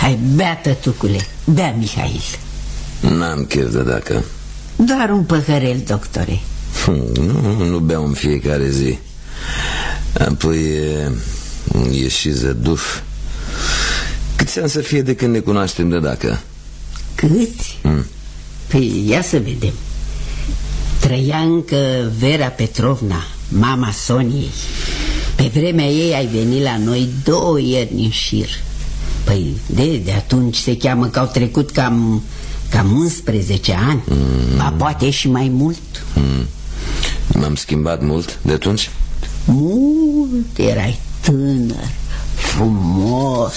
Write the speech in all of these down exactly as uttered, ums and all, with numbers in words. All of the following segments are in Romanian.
Hai, bea, tătucule, bea, Mihail. N-am chef de dacă. Doar un păhărel, doctore. Nu, nu beau în fiecare zi. Apoi e, e și zăduf. Câți ani să fie de când ne cunoaștem de dacă? Câți? Mm. Păi ia să vedem. Trăia încă Vera Petrovna, mama Soniei. Pe vremea ei ai venit la noi două ierni în șir. Păi de, de atunci se cheamă că au trecut cam, cam unsprezece ani. mm. Ba poate și mai mult. mm. M-am schimbat mult de atunci? Mult, erai tânăr, frumos.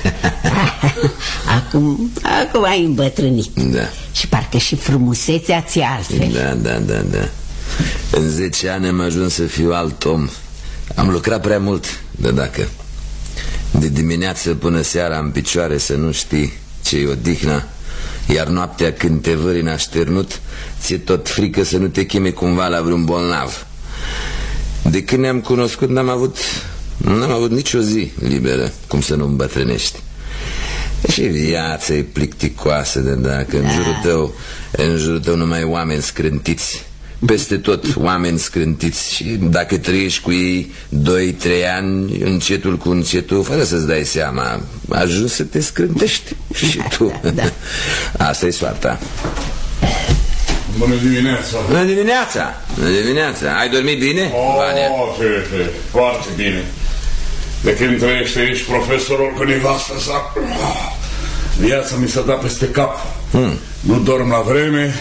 Acum, acum ai îmbătrânit. Da. Și parcă și frumusețea ți-e altfel. Da, da, da, da. În zece ani am ajuns să fiu alt om. Am lucrat prea mult de dacă. De dimineață până seara în picioare, să nu știi ce-i odihna. Iar noaptea când te vări în așternut, ți-e tot frică să nu te cheme cumva la vreun bolnav. De când ne-am cunoscut n-am avut N-am avut nicio zi liberă, cum să nu îmbătrânești. Și viața e plicticoasă de dacă. În jurul tău, în jurul tău numai oameni scrântiți. Peste tot oameni scrântiți. Și dacă trăiești cu ei doi, trei ani, încetul cu încetul, fără să-ți dai seama, ajungi să te scrântești. Și tu. Da. Asta e soarta. Bună dimineața. Bună dimineața. Bună dimineața. Ai dormit bine, Vania? Oh, fete, foarte bine. De când trăiește aici profesorul cu nevastă sa, viața mi s-a dat peste cap. hmm. Nu dorm la vreme.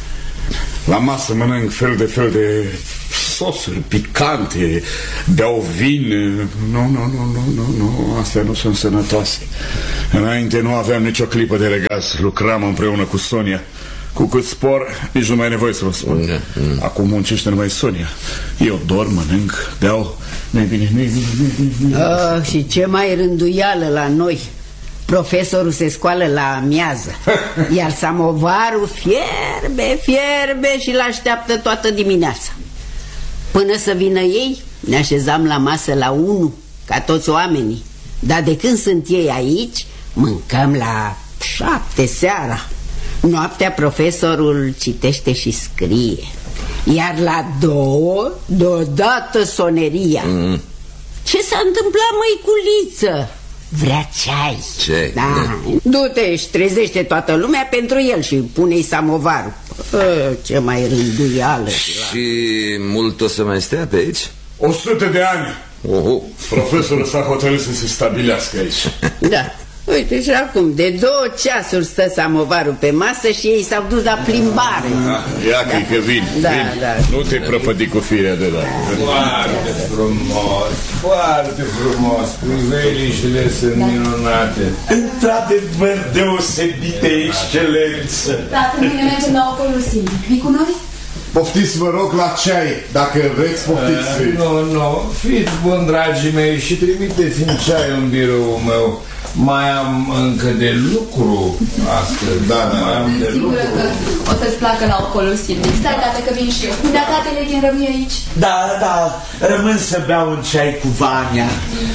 La masă mănânc fel de fel de sosuri picante, beau vin. Nu, nu, nu, nu, nu, nu. Astea nu sunt sănătoase. Înainte nu aveam nicio clipă de regaz. Lucram împreună cu Sonia. Cu cât spor, nici nu mai e nevoie să vă spun. mm, mm. Acum muncește numai Sonia. Eu dorm, mănânc, beau. Nu-i bine, nu-i bine, nu-i bine. Oh, și ce mai rânduială la noi. Profesorul se scoală la amiază, iar samovarul fierbe, fierbe și l-așteaptă toată dimineața. Până să vină ei, ne așezam la masă la unu, ca toți oamenii. Dar de când sunt ei aici, mâncăm la șapte seara. Noaptea profesorul citește și scrie. Iar la două, deodată soneria. mm. Ce s-a întâmplat, măiculiță? Vrea ceai. Ce? Da. Du-te și trezește toată lumea pentru el și pune-i samovarul. A, ce mai rânduială. Și mult o să mai stea pe aici? O sută de ani. Oho. Profesorul s-a hotărât să se stabilească aici. Da. Uite și acum, de două ceasuri stă samovarul pe masă și ei s-au dus la plimbare. Ah, ia da. Că vin, da, vin. Da. Nu te prăpădi cu firea de la. Foarte frumos, foarte frumos. Priveliștile sunt minunate. Într-adevăr, deosebite excelență. Tată, mâine mergem la ocolul silvic. Vii cu noi? Poftiți, vă rog, la ceai. Dacă vreți, poftiți. uh, Nu, nu, fiți buni, dragii mei, și trimiteți-mi ceai în biroul meu. Mai am încă de lucru astăzi. Da, da, mai am de Sigură lucru. că o să-ți placă la ocolul silvic. Stai, tată, că vin și eu. Dar tatăle din rămâi aici. Da, da, rămân să beau un ceai cu Vania.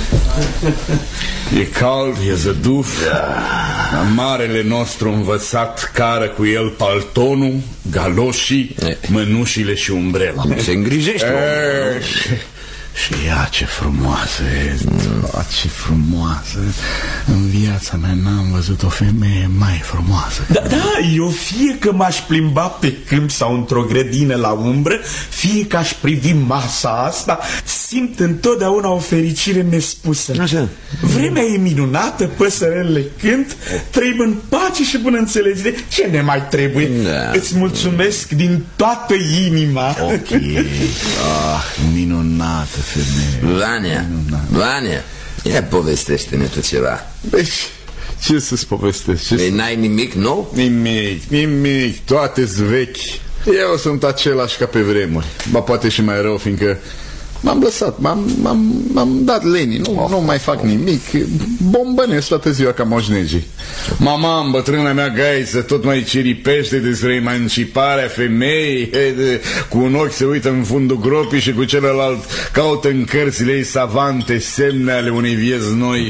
E cald, e zăduf. Da. Marele nostru învățat cară cu el paltonul, galoșii, e. mănușile și umbrela. Se îngrijește. E, și, și ea ce frumoasă e, mm. Ce frumoasă. În viața mea n-am văzut o femeie mai frumoasă. Da, da, eu fie că m-aș plimba pe câmp sau într-o grădină la umbră, fie că aș privi masa asta, simt întotdeauna o fericire nespusă. Așa. Vremea e minunată, păsărelele cânt, trăim în pace și bună înțelegere. Ce ne mai trebuie? Da. Îți mulțumesc din toată inima. Ok. Ah, minunată femeie. Vania, Vania, ia povestește-ne tu ceva. Deci, ce să-ți povestesc? Ei, n-ai nimic nou? Nimic, nimic, toate-s vechi. Eu sunt același ca pe vremuri. Ba poate și mai rău, fiindcă M-am lăsat, m-am dat lenii, nu, oh, nu mai fac oh. nimic. Bombănesc toată ziua ca moșnegii. Mama, bătrâna mea gaiță, tot mai ciripește despre emanciparea femeii. Cu un ochi se uită în fundul gropii și cu celălalt caută în cărțile ei savante semne ale unei vieți noi.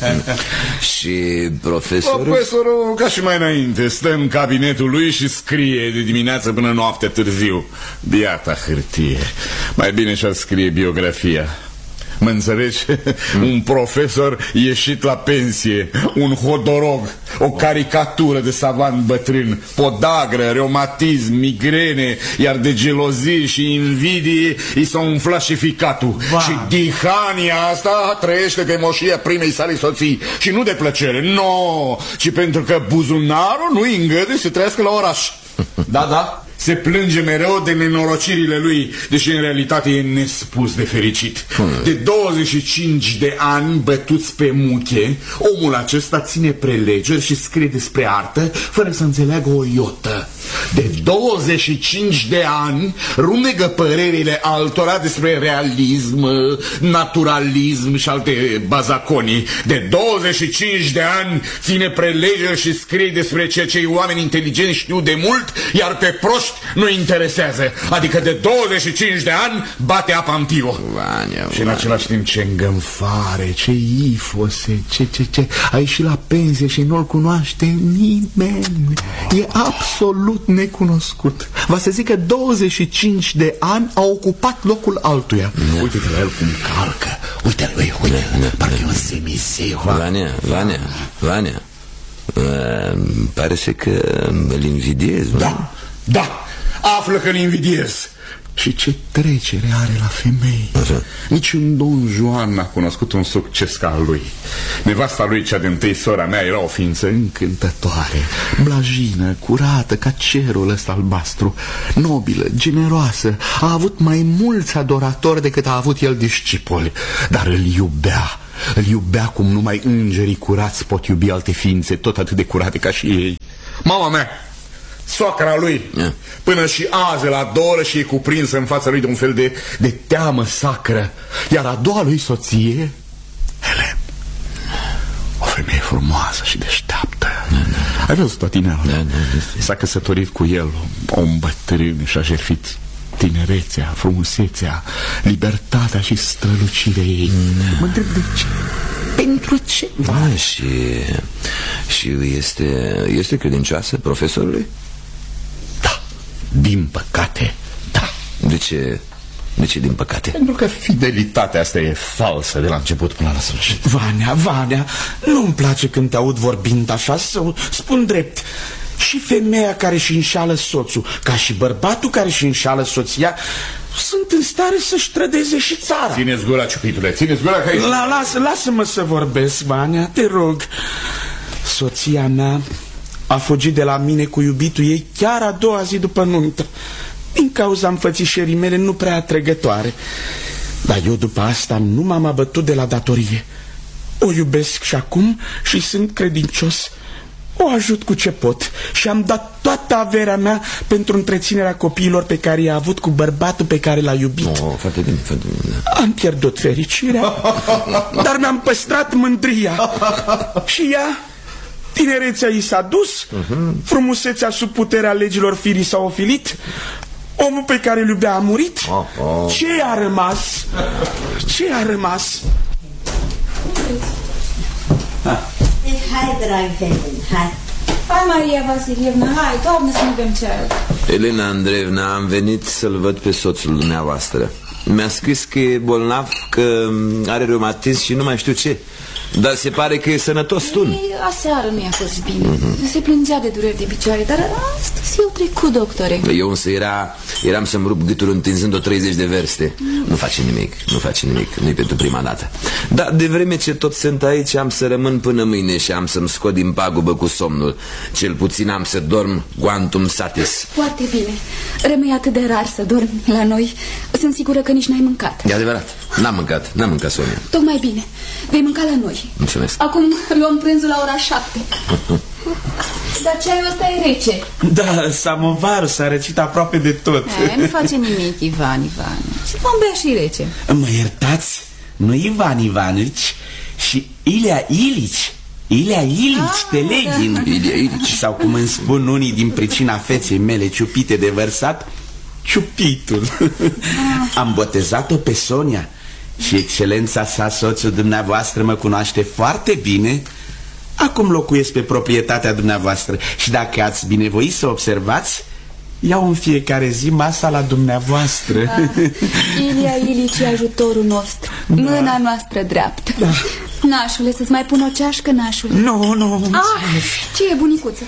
Și profesorul? Profesorul, ca și mai înainte, stă în cabinetul lui și scrie de dimineață până noaptea târziu. Biata hârtie. Mai bine și-ar scrie biografia. Mă înțelegi? Mm. Un profesor ieșit la pensie, un hodorog, o caricatură de savant bătrân, podagră, reumatism, migrene, iar de gelozii și invidie i s-a umflat și ficatul. Wow. Și dihania asta trăiește de moșia primei sale soții. Și nu de plăcere, nu, no, ci pentru că buzunarul nu-i îngăduie să trăiască la oraș. Da, da. Se plânge mereu de nenorocirile lui, deși în realitate e nespus de fericit. Hmm. De douăzeci și cinci de ani bătuți pe muche, omul acesta ține prelegeri și scrie despre artă fără să înțeleagă o iotă. De douăzeci și cinci de ani rumegă părerile altora despre realism, naturalism și alte bazaconii. De douăzeci și cinci de ani ține prelegeri și scrie despre ceea ce oameni inteligenți știu de mult, iar pe proști nu interesează. Adică de douăzeci și cinci de ani bate apa în tio. Vania, și în același timp ce îngânfare, ce ifose, ce, ce, ce. A ieșit la pensie și nu-l cunoaște nimeni. E absolut necunoscut. Va să zic că douăzeci și cinci de ani a ocupat locul altuia. Uite-te la el cum calcă. Uite-l, uite, uite, parcă e un semiseu. Vania, Vania, Vania, uh, pare să că îl invidiez. Da, da, află că îl invidiez. Și ce trecere are la femei. Așa. Nici un Don Juan n-a cunoscut un succes ca al lui. Nevasta lui, cea din-tâi, sora mea, era o ființă încântătoare, blajină, curată ca cerul ăsta albastru, nobilă, generoasă. A avut mai mulți adoratori decât a avut el discipoli, dar îl iubea. Îl iubea cum numai îngerii curați pot iubi alte ființe tot atât de curate ca și ei. Mama mea, soacra lui, yeah. Până și azi la doră și e cuprinsă în fața lui de un fel de, de teamă sacră. Iar a doua lui soție, Helen, o femeie frumoasă și deșteaptă. Yeah, yeah. Ai văzut-o, tinelul? Yeah, yeah, yeah. S-a căsătorit cu el, om bătrân, și-a jertfit tinerețea, frumusețea, libertatea și strălucirea ei. Yeah. Mă întreb de ce? Pentru ce? Da, și, și este, este credincioasă profesorului? Da, din păcate, da. De ce, de ce din păcate? Pentru că fidelitatea asta e falsă de la început până la sfârșit. Vania, Vania, nu-mi place când te aud vorbind așa, să spun drept. Și femeia care își înșală soțul, ca și bărbatul care își înșală soția, sunt în stare să-și trădeze și țara. Țineți gura, ciupitule, țineți gura că aici... La, lasă, lasă-mă să vorbesc, Vania, te rog. Soția mea a fugit de la mine cu iubitul ei chiar a doua zi după nuntă, din cauza înfățișării mele nu prea atrăgătoare. Dar eu după asta nu m-am abătut de la datorie. O iubesc și acum și sunt credincios. O ajut cu ce pot și am dat toată averea mea pentru întreținerea copiilor pe care i-a avut cu bărbatul pe care l-a iubit. Oh, foarte bine, foarte bine. Am pierdut fericirea, dar mi-am păstrat mândria. Și ea, tinerețea i s-a dus, uh-huh. Frumusețea sub puterea legilor firii s-a ofilit, omul pe care îl iubea a murit. Oh, oh. Ce a rămas? Ce a rămas? Ha. Hai, drag Helen, hai. Hai, Maria Vasilievna, hai, doamne, să nu bem ceaiul. Elena Andreevna, am venit să-l văd pe soțul dumneavoastră. Mi-a scris că e bolnav, că are reumatism și nu mai știu ce. Dar se pare că e sănătos tun. Aseară nu i-a fost bine. mm-hmm. Se plângea de dureri de picioare, dar astăzi eu trecut, doctore. Eu însă era, eram să-mi rup gâtul întinzând-o treizeci de verste. mm. Nu face nimic, nu face nimic, nu-i pentru prima dată. Dar de vreme ce tot sunt aici, am să rămân până mâine și am să-mi scot din pagubă cu somnul. Cel puțin am să dorm quantum satis. Foarte bine. Rămâi atât de rar să dormi la noi. Sunt sigură că nici n-ai mâncat. E adevărat, n-am mâncat, n-am mâncat, Sonia. Tocmai bine, vei mânca la noi. Mulțumesc. Acum luăm prânzul la ora șapte. Dar ceaiul ăsta e rece. Da, samovarul s-a răcit aproape de tot. E, nu face nimic, Ivan, Ivan. Și vom bea și rece. Mă iertați, nu Ivan Ivanovici și Ilia Ilici. Ilia Ilici, ah, Teleghin, da. Ilia Ilici. Sau cum îmi spun unii din pricina feței mele ciupite de vărsat, Ciupitul. ah. Am botezat-o pe Sonia și excelența sa, soțul dumneavoastră, mă cunoaște foarte bine. Acum locuiesc pe proprietatea dumneavoastră și dacă ați binevoit să observați, iau în fiecare zi masa la dumneavoastră. ah. Ilia Ilici e ajutorul nostru, da. Mâna noastră dreaptă, da. Nașule, să-ți mai pun o ceașcă, nașule? Nu, nu. Ah, ce e, bunicuță?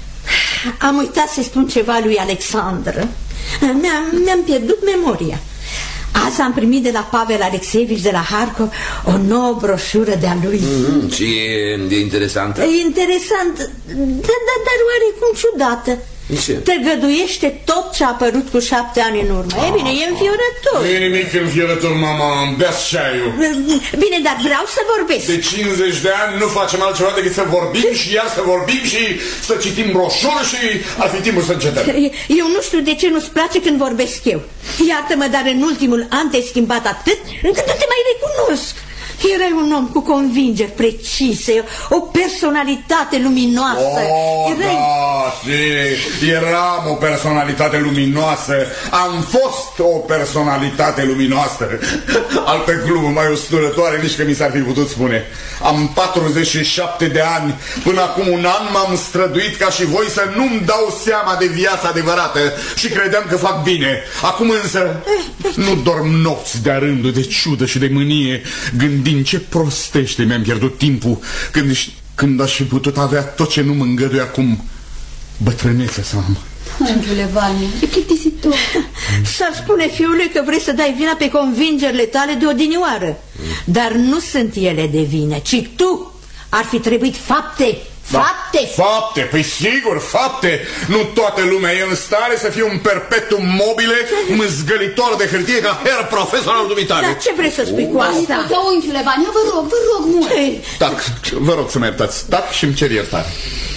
Am uitat să spun ceva lui Alexandru. Mi-am mi-am pierdut memoria. Azi am primit de la Pavel Alexeevici de la Harkov o nouă broșură de-a lui. mm, Și e, e interesantă? E interesant, dar, dar, dar oarecum ciudată. Tăgăduiește tot ce a apărut cu șapte ani în urmă. E bine, e înfiorător. Nu e nimic înfiorător, mama, beați ceaiul. Bine, dar vreau să vorbesc. De cincizeci de ani nu facem altceva decât să vorbim și iar să vorbim și să citim broșuri și ar fi timpul să încetăm. Eu nu știu de ce nu-ți place când vorbesc eu. Iartă-mă, dar în ultimul an te-ai schimbat atât încât nu te mai recunosc. Erai un om cu convingeri precise, o personalitate luminoasă. Oh, Erai... da, și eram o personalitate luminoasă. Am fost o personalitate luminoasă. Altă glumă mai usturătoare nici că mi s-ar fi putut spune. Am patruzeci și șapte de ani. Până acum un an m-am străduit ca și voi să nu-mi dau seama de viața adevărată și credeam că fac bine. Acum însă nu dorm nopți de-a rândul, de ciudă și de mânie, gândind ce prostește mi-am pierdut timpul când, când aș fi putut avea tot ce nu mă îngăduie acum bătrânețe să am. Unchiule Vania, e plictisitor. S-ar spune, fiule, că vrei să dai vina pe convingerile tale de odinioară. Dar nu sunt ele de vină, ci tu. Ar fi trebuit fapte. Fapte! Da, fapte, păi sigur, fapte. Nu toată lumea e în stare să fie un perpetuum mobile mâzgălitor de hârtie ca her profesor al dumitare. Dar ce vrei să spui cu asta? Da, unchiule Vania, vă rog, vă rog mult. Tac, vă rog să mă iertați. Tac și îmi cer iertare.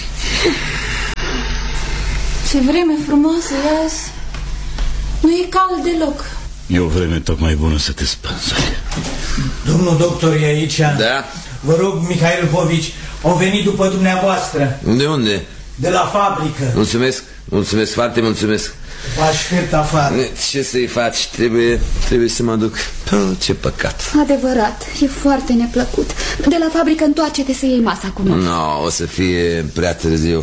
Ce vreme frumoasă e azi. Nu e cald deloc. E o vreme tocmai bună să te spânzuri. Domnul doctor e aici. Da. Vă rog, Mihail Povici, au venit după dumneavoastră. De unde? De la fabrică. Mulțumesc, mulțumesc, foarte mulțumesc. Vă aștept afară. Ce să-i faci? Trebuie, trebuie să mă duc. Păi, ce păcat. Adevărat, e foarte neplăcut. De la fabrică întoarce-te să iei masa cu noi. Nu, no, o să fie prea târziu.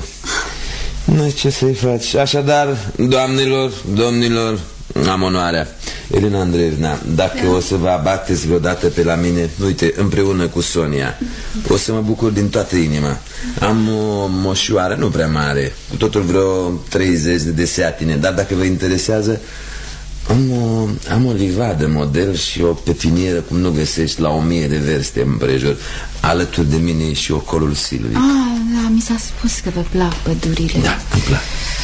Nu, ce să-i faci? Așadar, doamnelor, domnilor, am onoarea. Elena Andreevna, dacă da. o să vă abateți vreodată pe la mine, uite, împreună cu Sonia, o să mă bucur din toată inima. Am o moșoară, nu prea mare, cu totul vreo treizeci de deseatine, dar dacă vă interesează, am o, am o livadă model și o pepinieră cum nu găsești la o mie de verste împrejur. Alături de mine și ocolul Silvic. Ah, da, mi s-a spus că vă plac pădurile. Da, îmi plac.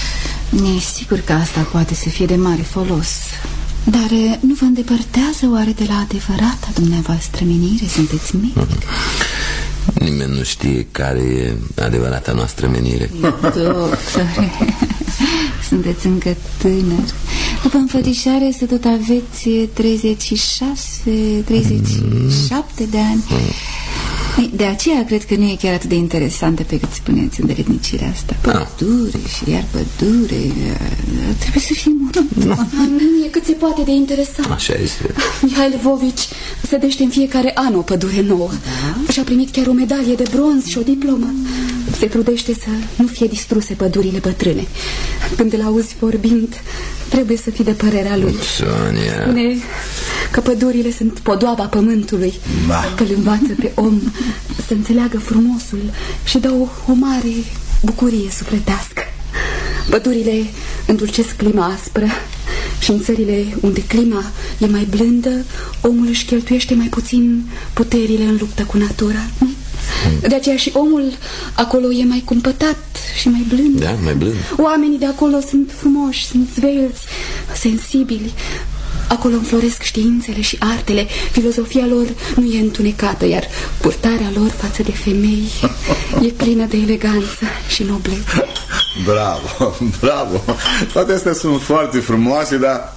Ne sigur că asta poate să fie de mare folos. Dar nu vă îndepărtează oare de la adevărata dumneavoastră menire? Sunteți medic. Nimeni nu știe care e adevărata noastră menire. Doctore, sunteți încă tânăr. După înfățișare să tot aveți treizeci și șase, treizeci și șapte de ani. De aceea cred că nu e chiar atât de interesantă pe cât spuneți îndeletnicirea asta. Pădure și iar pădure. Trebuie să fie monoton. Nu e cât se poate de interesant. Așa este. Mihail Vovici sădește în fiecare an o pădure nouă, da? Și-a primit chiar o medalie de bronz și o diplomă. Se trudește să nu fie distruse pădurile bătrâne. Când îl auzi vorbind, trebuie să fii de părerea lui. Sonia. Spune că pădurile sunt podoaba pământului, ba. Că îl învață pe om să înțeleagă frumosul și dă o, o mare bucurie sufletească. Pădurile îndulcesc clima aspră și în țările unde clima e mai blândă, omul își cheltuiește mai puțin puterile în luptă cu natura. De aceea și omul acolo e mai cumpătat și mai blând. Da, mai blând. Oamenii de acolo sunt frumoși, sunt zvelți, sensibili. Acolo înfloresc științele și artele. Filozofia lor nu e întunecată, iar purtarea lor față de femei e plină de eleganță și noblețe. Bravo, bravo. Toate astea sunt foarte frumoase, dar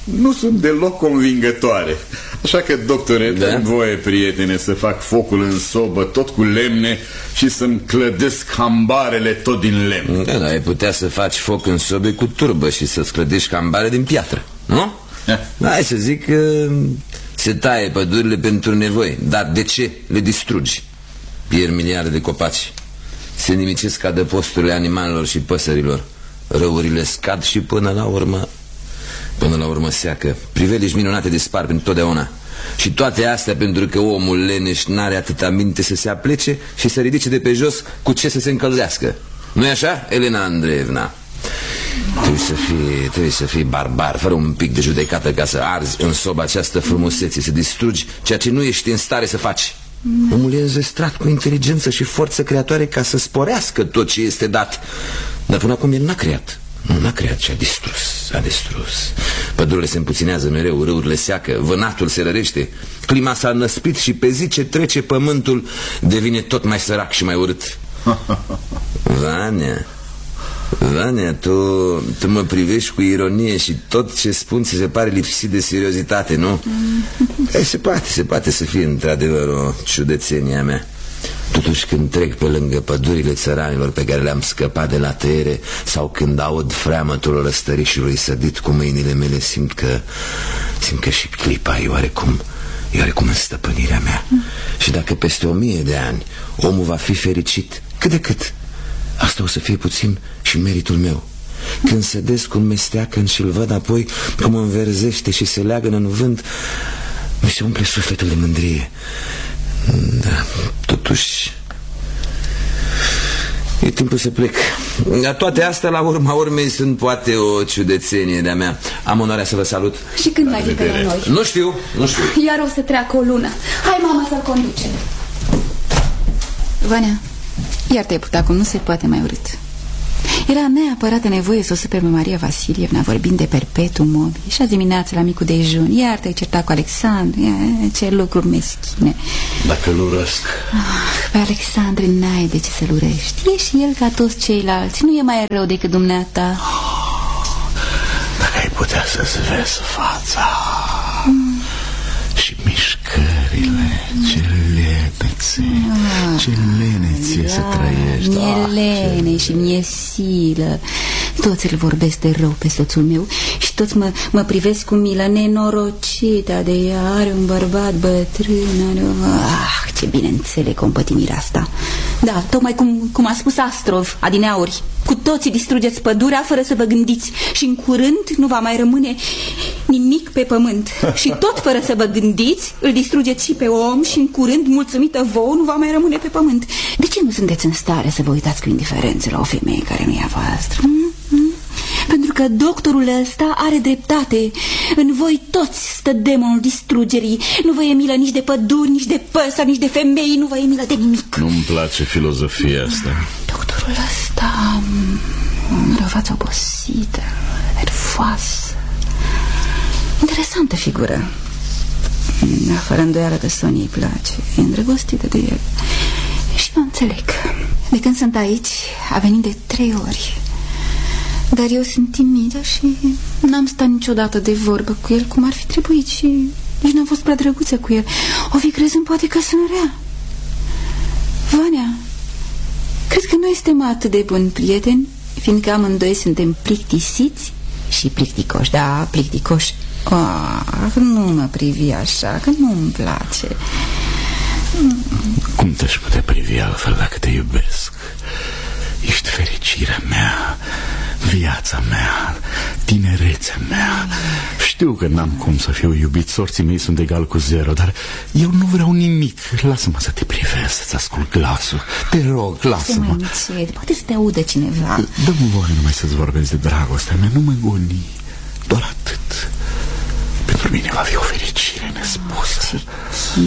nu sunt deloc convingătoare. Așa că, doctore, da? dă-mi voie, prietene, să fac focul în sobă tot cu lemne și să-mi clădesc hambarele tot din lemn. Da, da, ai putea să faci foc în sobe cu turbă și să-ți clădești hambare din piatră, nu? Hai să zic că se taie pădurile pentru nevoi. Dar de ce le distrugi? Pierd miliarde de copaci, se nimicesc adăposturile animalelor și păsărilor, răurile scad și până la urmă Până la urmă seacă. Priveliști minunate dispar pentru totdeauna. Și toate astea pentru că omul leneș n-are atâta minte să se aplece și să ridice de pe jos cu ce să se încălzească. Nu-i așa, Elena Andreevna? Trebuie să fii, trebuie să fii barbar, fără un pic de judecată, ca să arzi în soba această frumusețe, să distrugi ceea ce nu ești în stare să faci. Omul e înzestrat cu inteligență și forță creatoare ca să sporească tot ce este dat. Dar până acum el n-a creat. Nu, n-a creat și a distrus, a distrus. Pădurile se împuținează mereu, râurile seacă, vânatul se rărește, clima s-a năsprit și pe zi ce trece pământul devine tot mai sărac și mai urât. Vania, Vania, tu, tu mă privești cu ironie și tot ce spun ți se pare lipsit de seriozitate, nu? E, se poate, se poate să fie într-adevăr o ciudățenie a mea. Totuși când trec pe lângă pădurile țăranilor pe care le-am scăpat de la tăiere, sau când aud freamătul răstărișului sădit cu mâinile mele, simt că simt că și clipa e oarecum, e oarecum în stăpânirea mea. mm. Și dacă peste o mie de ani omul va fi fericit, cât de cât, asta o să fie puțin și meritul meu. Când sădesc un mesteacăn și-l văd apoi cum înverzește și se leagănă în vânt, mi se umple sufletul de mândrie. Da, totuși e timpul să plec. Dar toate astea la urma urmei sunt poate o ciudățenie de-a mea. Am onoarea să vă salut. Și când mai vii pe la noi? Nu știu, nu știu. Iar o să treacă o lună. Hai, mama, să-l conducem. Vania, iar-te-ai putut acum, nu se poate mai urât. Era neapărat nevoie să o supere pe Maria Vasilievna vorbind de perpetuum mobile. Și azi dimineața la micul dejun iar te-ai certat cu Alexandru. Ia, ce lucruri meschine. Dacă îl urăsc. ah, Pe Alexandru n-ai de ce să-l urăști. E și el ca toți ceilalți. Nu e mai rău decât dumneata. Dacă ai putea să-ți vezi fața mm. și mișcările, mm. ce lenețe, ah. ce lenețe da, să trăiești. Mi-e lene și mi-e silă. Toți îl vorbesc de rău pe soțul meu și toți mă, mă privesc cu milă. Nenorocita de ea, are un bărbat bătrân, are... Ah, ce bine înțeleg compătimirea asta. Da, tocmai cum, cum a spus Astrov adineauri. Cu toții distrugeți pădurea fără să vă gândiți și în curând nu va mai rămâne nimic pe pământ. Și tot fără să vă gândiți îl distrugeți și pe om și în curând, mulțumită vouă, nu va mai rămâne pe pământ. De ce nu sunteți în stare să vă uitați cu indiferență la o femeie care nu e a voastră? Hmm? Hmm? Pentru că doctorul ăsta are dreptate. În voi toți stă demonul distrugerii. Nu vă e milă nici de păduri, nici de păsări, nici de femei. Nu vă e milă de nimic. Nu-mi place filozofia asta. Doctorul ăsta are o față obosită, nervoasă. Interesantă figură. Da, fără îndoială că Sonia îi place. E îndrăgostită de el. Și nu înțeleg. De când sunt aici a venit de trei ori. Dar eu sunt timidă și n-am stat niciodată de vorbă cu el cum ar fi trebuit și nici n-am fost prea drăguță cu el. O fi crezând poate că sunt rea. Vania, cred că noi suntem atât de buni prieteni, fiindcă amândoi suntem plictisiți și plicticoși. Da, plicticoși. Oh, nu mă privi așa, că nu-mi place. Cum te-aș putea privi altfel dacă te iubesc? Ești fericirea mea, viața mea, tinerețea mea. Știu că n-am cum să fiu iubit, sorții mei sunt egal cu zero, dar eu nu vreau nimic. Lasă-mă să te privesc, să-ți ascult glasul. Te rog, lasă-mă. Poate să te audă cineva. Dă-mi voie numai să-ți vorbesc de dragostea mea, nu mă goni. Doar atât. Pentru mine va fi o fericire nespusă.